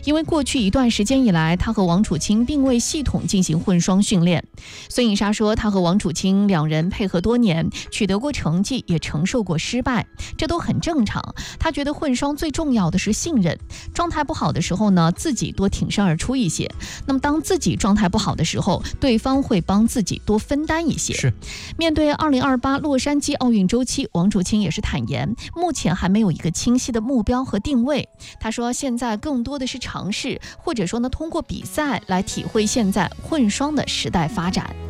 因为过去一段时间以来，他和王楚钦并未系统进行混双训练。孙颖莎说，他和王楚钦两人配合多年，取得过成绩，也承受过失败，这都很正常。他觉得混双最重要的是信任，状态不好的时候呢，自己多挺身而出一些。那么当自己状态不好的时候，对方会帮自己多分担一些。 是。 面对2028洛杉矶奥运周期，王楚钦也是坦言，目前还没有一个清晰的目标和定位。他说，现在更多的是尝试，或者说呢，通过比赛来体会现在混双的时代发展。